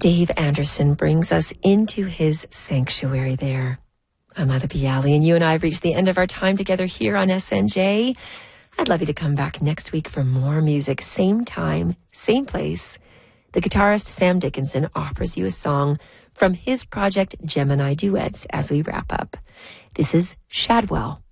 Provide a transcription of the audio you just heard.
Dave Anderson brings us into his sanctuary there. I'm Ada Bialy, and you and I have reached the end of our time together here on SNJ. I'd love you to come back next week for more music, same time, same place. The guitarist Sam Dickinson offers you a song from his project Gemini Duets as we wrap up. This is Shadwell.